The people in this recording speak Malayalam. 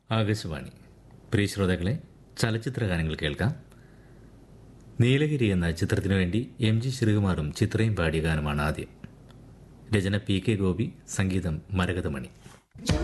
ആകാശവാണി. പ്രിയ ശ്രോതാക്കളെ, ചലച്ചിത്ര ഗാനങ്ങൾ കേൾക്കാം. നീലഗിരി എന്ന ചിത്രത്തിനു വേണ്ടി എം ജി ശ്രീകുമാറും ചിത്രയും പാടിയ ഗാനമാണ് ആദ്യം. രചന പി കെ ഗോപി, സംഗീതം മരകതമണി.